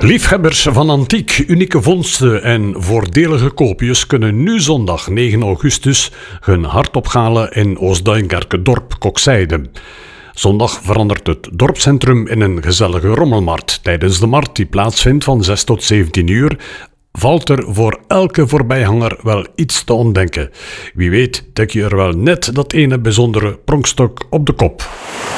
Liefhebbers van antiek, unieke vondsten en voordelige koopjes kunnen nu zondag 9 augustus hun hart ophalen in Oost-Duinkerke-dorp Kokzijde. Zondag verandert het dorpscentrum in een gezellige rommelmarkt. Tijdens de markt, die plaatsvindt van 6 tot 17 uur, valt er voor elke voorbijganger wel iets te ontdenken. Wie weet tik je er wel net dat ene bijzondere pronkstuk op de kop.